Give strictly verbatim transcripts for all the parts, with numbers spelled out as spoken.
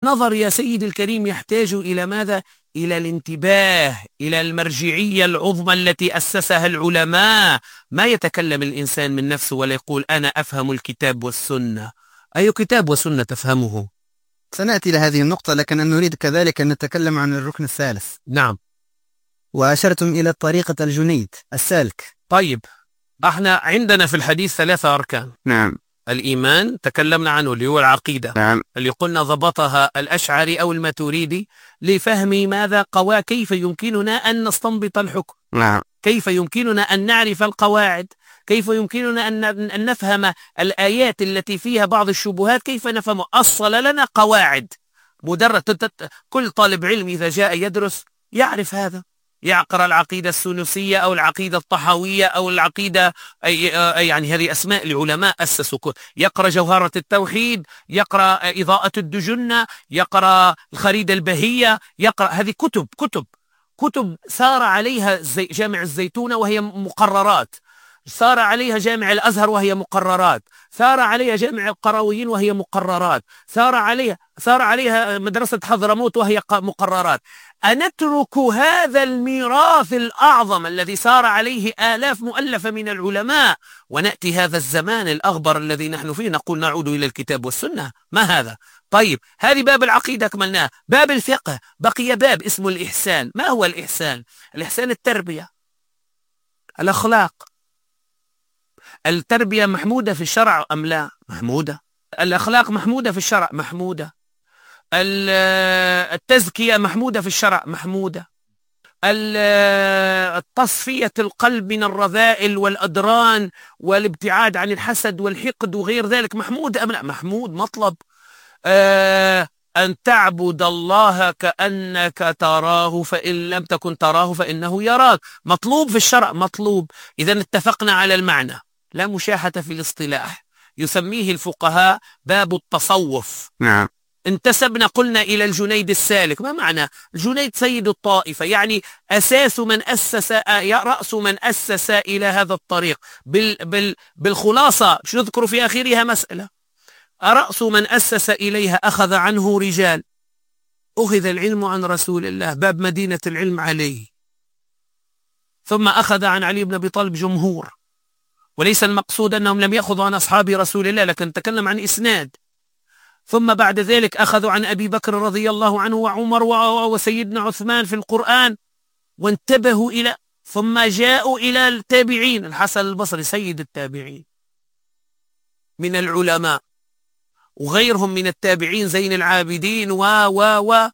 نظر يا سيدي الكريم يحتاج إلى ماذا؟ إلى الانتباه، إلى المرجعية العظمى التي أسسها العلماء. ما يتكلم الإنسان من نفسه ولا يقول أنا أفهم الكتاب والسنة. أي كتاب وسنة تفهمه؟ سنأتي لهذه النقطة، لكن نريد كذلك أن نتكلم عن الركن الثالث. نعم. وأشرتم إلى طريقة الجنيد السالك. طيب، احنا عندنا في الحديث ثلاثة أركان. نعم. الإيمان تكلمنا عنه اللي هو العقيدة. نعم. اللي قلنا ضبطها الأشعري أو الماتريدي لفهم ماذا قوا كيف يمكننا أن نستنبط الحكم. نعم. كيف يمكننا أن نعرف القواعد، كيف يمكننا أن نفهم الآيات التي فيها بعض الشبهات، كيف نفهم. أصل لنا قواعد مدرة. كل طالب علم إذا جاء يدرس يعرف هذا، يقرأ العقيدة السنوسية أو العقيدة الطحاوية أو العقيدة أي يعني هذه أسماء لعلماء أسسوا. يقرأ جوهرة التوحيد، يقرأ إضاءة الدجنة، يقرأ الخريدة البهية، يقرأ هذه كتب كتب كتب سار عليها جامع الزيتونة وهي مقررات، سار عليها جامع الأزهر وهي مقررات، سار عليها جامع القرويين وهي مقررات، سار عليها سار عليها مدرسة حضرموت وهي مقررات. أنترك هذا الميراث الأعظم الذي سار عليه آلاف مؤلفة من العلماء ونأتي هذا الزمان الأغبر الذي نحن فيه نقول نعود إلى الكتاب والسنة؟ ما هذا؟ طيب، هذه باب العقيدة أكملناه. باب الفقه بقي باب اسمه الإحسان. ما هو الإحسان؟ الإحسان التربية، الأخلاق. التربية محمودة في الشرع أم لا؟ محمودة. الأخلاق محمودة في الشرع؟ محمودة. التزكية محمودة في الشرع؟ محمودة. التصفية القلب من الرذائل والأدران والابتعاد عن الحسد والحقد وغير ذلك محمود أم لا؟ محمود. مطلب آه أن تعبد الله كأنك تراه فإن لم تكن تراه فإنه يراك. مطلوب في الشرع، مطلوب. إذا اتفقنا على المعنى، لا مشاحة في الاصطلاح. يسميه الفقهاء باب التصوف. نعم. انتسبنا قلنا إلى الجنيد السالك. ما معنى الجنيد؟ سيد الطائفة، يعني أساس من أسس، رأس من أسس إلى هذا الطريق. بال بال بالخلاصة مش نذكر في آخرها مسألة، رأس من أسس إليها أخذ عنه رجال. أخذ العلم عن رسول الله، باب مدينة العلم عليه، ثم أخذ عن علي بن أبي طالب جمهور. وليس المقصود أنهم لم يأخذوا عن أصحاب رسول الله، لكن نتكلم عن إسناد. ثم بعد ذلك أخذوا عن أبي بكر رضي الله عنه وعمر وسيدنا عثمان في القرآن وانتبهوا إلى، ثم جاءوا إلى التابعين. الحسن البصري سيد التابعين من العلماء، وغيرهم من التابعين زين العابدين و و و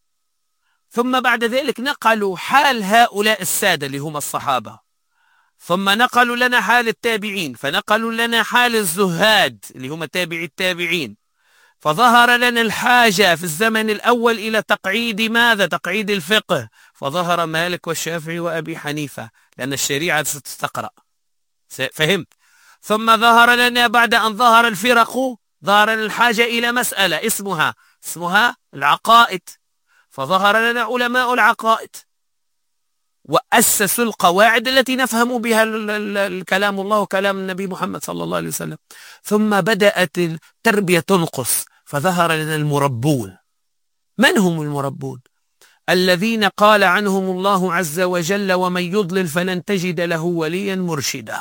ثم بعد ذلك نقلوا حال هؤلاء السادة اللي هم الصحابة، ثم نقلوا لنا حال التابعين، فنقلوا لنا حال الزهاد اللي هم تابعي التابعين. فظهر لنا الحاجة في الزمن الأول إلى تقعيد ماذا؟ تقعيد الفقه. فظهر مالك والشافعي وأبي حنيفة لأن الشريعة ستستقرأ. فهمت؟ ثم ظهر لنا بعد أن ظهر الفرق، ظهر لنا الحاجة إلى مسألة اسمها اسمها العقائد. فظهر لنا علماء العقائد وأسسوا القواعد التي نفهم بها الكلام الله وكلام النبي محمد صلى الله عليه وسلم. ثم بدأت التربية تنقص، فظهر لنا المربون. من هم المربون؟ الذين قال عنهم الله عز وجل ومن يضلل فلن تجد له وليا مرشدا.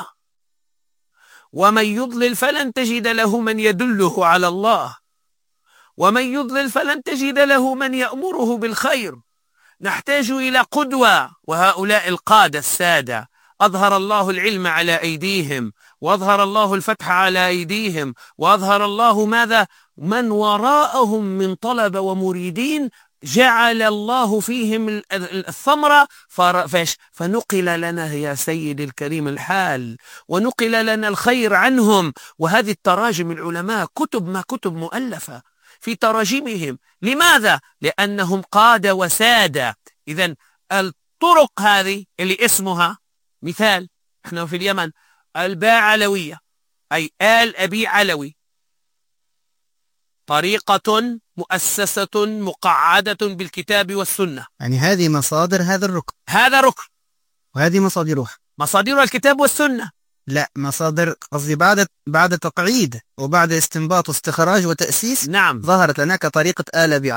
ومن يضلل فلن تجد له من يدله على الله، ومن يضلل فلن تجد له من يأمره بالخير. نحتاج إلى قدوة، وهؤلاء القادة السادة أظهر الله العلم على أيديهم، وأظهر الله الفتح على أيديهم، وأظهر الله ماذا؟ من وراءهم من طلبة ومريدين، جعل الله فيهم الثمرة. فنقل لنا يا سيد الكريم الحال، ونقل لنا الخير عنهم. وهذه التراجم العلماء كتب ما كتب مؤلفة في تراجمهم. لماذا؟ لأنهم قادة وسادة. إذن الطرق هذه اللي اسمها مثال، احنا في اليمن الباعلوية أي آل أبي علوي، طريقة مؤسسة مقعدة بالكتاب والسنة. يعني هذه مصادر هذا الركن، هذا ركن، وهذه مصادرها مصادر الكتاب والسنة. لا، مصادر قصدي بعد بعد تقعيد وبعد استنباط واستخراج وتأسيس. نعم. ظهرت لنا كطريقة آل أبي